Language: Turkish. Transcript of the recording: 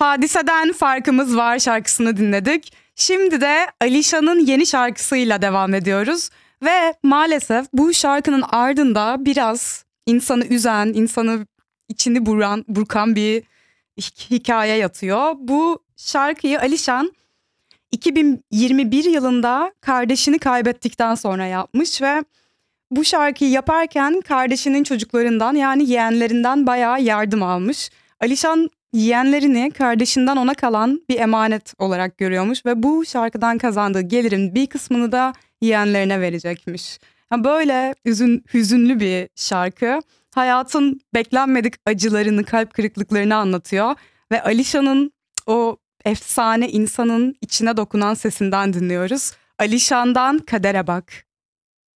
Hadise'den Farkımız Var şarkısını dinledik. Şimdi de Alişan'ın yeni şarkısıyla devam ediyoruz. Ve maalesef bu şarkının ardında biraz insanı üzen, insanı içini burkan bir hikaye yatıyor. Bu şarkıyı Alişan 2021 yılında kardeşini kaybettikten sonra yapmış ve bu şarkıyı yaparken kardeşinin çocuklarından yani yeğenlerinden bayağı yardım almış. Alişan yeğenlerini kardeşinden ona kalan bir emanet olarak görüyormuş ve bu şarkıdan kazandığı gelirin bir kısmını da yeğenlerine verecekmiş. Böyle hüzünlü bir şarkı. Hayatın beklenmedik acılarını, kalp kırıklıklarını anlatıyor ve Alişan'ın o efsane insanın içine dokunan sesinden dinliyoruz. Alişan'dan Kadere Bak.